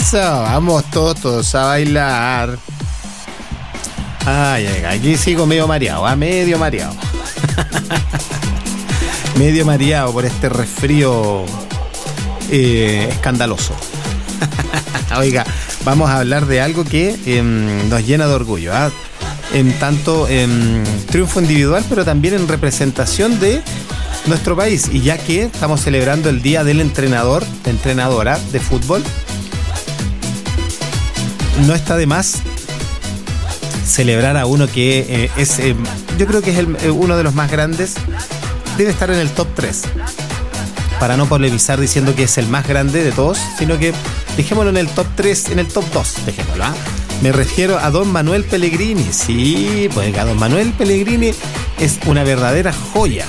Eso, vamos todos a bailar. Ay, aquí sigo medio mareado, medio mareado. Medio mareado por este resfrío escandaloso. Oiga, vamos a hablar de algo que nos llena de orgullo, en tanto triunfo individual, pero también en representación de nuestro país. Y ya que estamos celebrando el Día del Entrenador, entrenadora de fútbol, no está de más celebrar a uno que es, yo creo que es uno de los más grandes. Debe estar en el top 3, para no polemizar diciendo que es el más grande de todos, sino que dejémoslo en el top 3, en el top 2, dejémoslo. Me refiero a don Manuel Pellegrini. Sí, pues a don Manuel Pellegrini es una verdadera joya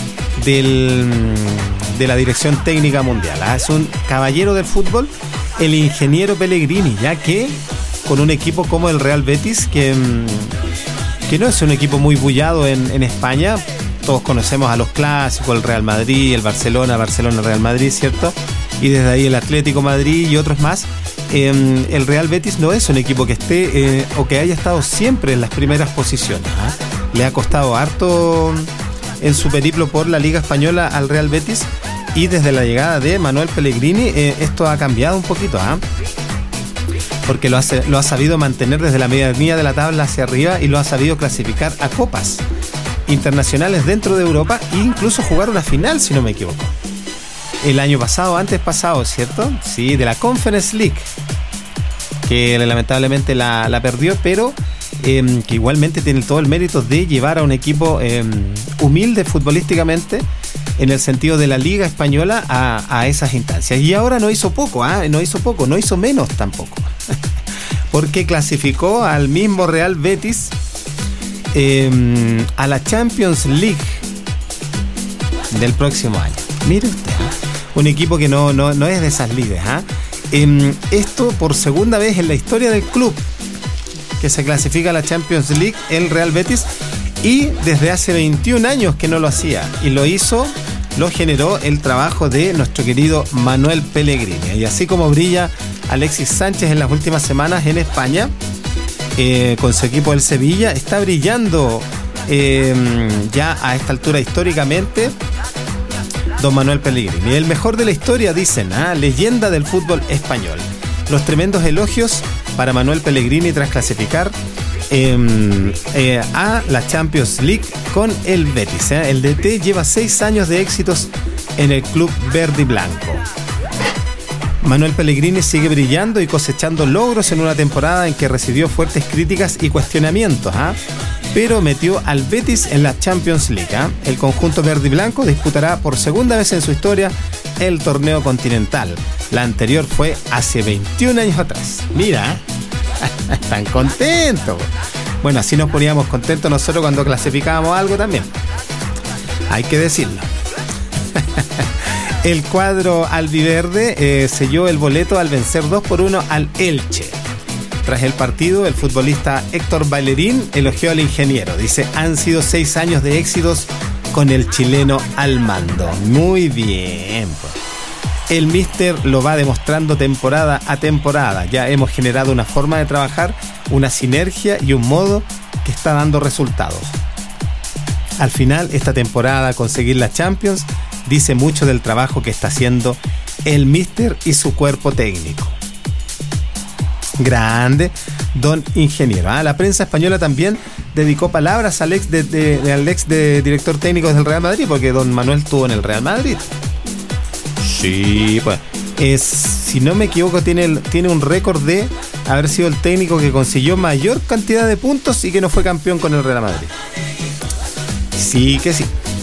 de la dirección técnica mundial. Es un caballero del fútbol, el ingeniero Pellegrini, ya que con un equipo como el Real Betis, que no es un equipo muy bullado en España. Todos conocemos a los clásicos, el Real Madrid, el Barcelona, Real Madrid, ¿cierto? Y desde ahí el Atlético Madrid y otros más. El Real Betis no es un equipo que esté o que haya estado siempre en las primeras posiciones. Le ha costado harto en su periplo por la Liga Española al Real Betis, y desde la llegada de Manuel Pellegrini esto ha cambiado un poquito, porque lo ha sabido mantener desde la medianía de la tabla hacia arriba, y lo ha sabido clasificar a copas internacionales dentro de Europa e incluso jugar una final, si no me equivoco, el año pasado, antes pasado, ¿cierto? Sí, de la Conference League, que lamentablemente la perdió, pero que igualmente tiene todo el mérito de llevar a un equipo humilde futbolísticamente, en el sentido de la Liga Española, a esas instancias. Y ahora no hizo poco, no hizo menos tampoco, porque clasificó al mismo Real Betis a la Champions League del próximo año. Mire usted, un equipo que no es de esas ligas. Esto por segunda vez en la historia del club que se clasifica a la Champions League, el Real Betis, y desde hace 21 años que no lo hacía, y lo generó el trabajo de nuestro querido Manuel Pellegrini. Y así como brilla Alexis Sánchez en las últimas semanas en España, con su equipo del Sevilla, está brillando ya a esta altura históricamente don Manuel Pellegrini, el mejor de la historia, dicen, leyenda del fútbol español. Los tremendos elogios para Manuel Pellegrini tras clasificar a la Champions League con el Betis. El DT lleva 6 años de éxitos en el club verde y blanco. Manuel Pellegrini sigue brillando y cosechando logros en una temporada en que recibió fuertes críticas y cuestionamientos, pero metió al Betis en la Champions League. El conjunto verde y blanco disputará por segunda vez en su historia el torneo continental. La anterior fue hace 21 años atrás. Mira, están contentos. Bueno, así nos poníamos contentos nosotros cuando clasificábamos algo también, hay que decirlo. El cuadro albiverde selló el boleto al vencer 2-1 al Elche. Tras el partido, el futbolista Héctor Bellerín elogió al ingeniero. Dice, han sido 6 años de éxitos con el chileno al mando. Muy bien. El míster lo va demostrando temporada a temporada. Ya hemos generado una forma de trabajar, una sinergia y un modo que está dando resultados. Al final, esta temporada, conseguir la Champions dice mucho del trabajo que está haciendo el míster y su cuerpo técnico. Grande don ingeniero. La prensa española también dedicó palabras al ex de director técnico del Real Madrid, porque don Manuel estuvo en el Real Madrid. Sí, pues si no me equivoco, tiene un récord de haber sido el técnico que consiguió mayor cantidad de puntos y que no fue campeón con el Real Madrid. Sí que sí.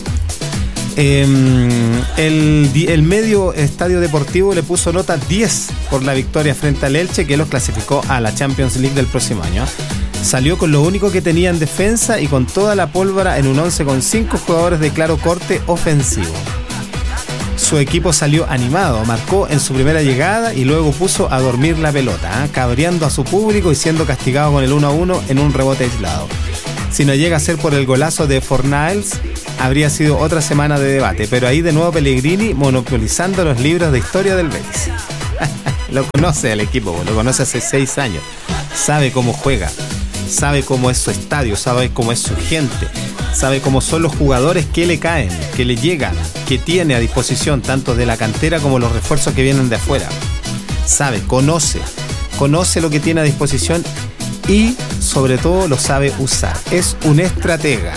El medio Estadio Deportivo le puso nota 10 por la victoria frente al Elche, que los clasificó a la Champions League del próximo año. Salió con lo único que tenía en defensa y con toda la pólvora en un 11 con 5 jugadores de claro corte ofensivo. Su equipo salió animado, marcó en su primera llegada y luego puso a dormir la pelota, cabreando a su público y siendo castigado con el 1-1 en un rebote aislado. Si no llega a ser por el golazo de Fornals, habría sido otra semana de debate, pero ahí de nuevo Pellegrini monopolizando los libros de historia del Betis. lo conoce al equipo, lo conoce hace 6 años. Sabe cómo juega, sabe cómo es su estadio, sabe cómo es su gente, sabe cómo son los jugadores que le caen, que le llegan, que tiene a disposición, tanto de la cantera como los refuerzos que vienen de afuera. Sabe, conoce lo que tiene a disposición y sobre todo lo sabe usar. Es un estratega.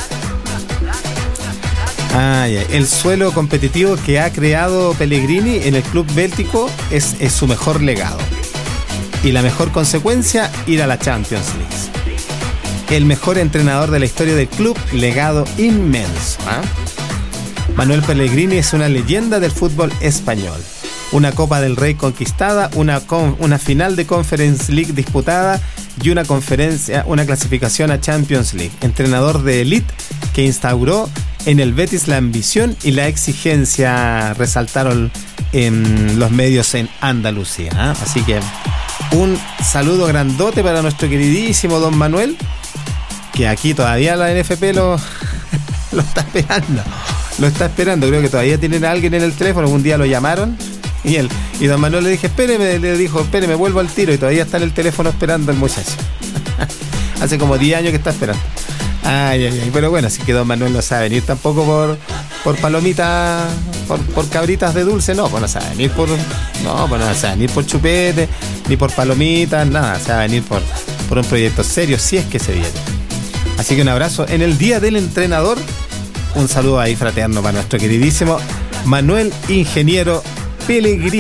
El suelo competitivo que ha creado Pellegrini en el club béltico es su mejor legado. Y la mejor consecuencia, ir a la Champions League. El mejor entrenador de la historia del club, legado inmenso. Manuel Pellegrini es una leyenda del fútbol español. Una Copa del Rey conquistada, una final de Conference League disputada y una clasificación a Champions League. Entrenador de élite que instauró en el Betis la ambición y la exigencia, resaltaron en los medios en Andalucía. Así que un saludo grandote para nuestro queridísimo don Manuel, que aquí todavía la NFP lo está esperando. Lo está esperando, creo que todavía tienen a alguien en el teléfono. Un día lo llamaron y don Manuel le dijo, espéreme, vuelvo al tiro, y todavía está en el teléfono esperando el muchacho. Hace como 10 años que está esperando. Pero bueno, así que don Manuel no sabe venir tampoco por palomitas, por cabritas de dulce, no, pues no sabe venir por chupete, ni por palomitas, nada, se va a venir por un proyecto serio, si es que se viene. Así que un abrazo en el Día del Entrenador, un saludo ahí fraterno para nuestro queridísimo Manuel Ingeniero Pellegrini.